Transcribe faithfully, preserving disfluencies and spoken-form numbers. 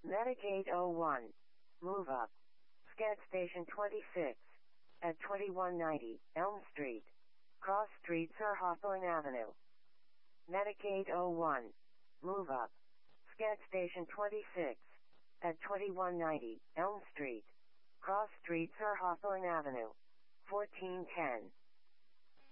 Medicaid oh one. Move up. Scat Station twenty-six. At twenty-one ninety, Elm Street. Cross Streets or Hawthorne Avenue. Medicaid oh one. Move up. Scat Station twenty-six. At twenty-one ninety, Elm Street. Cross Streets or Hawthorne Avenue. fourteen ten.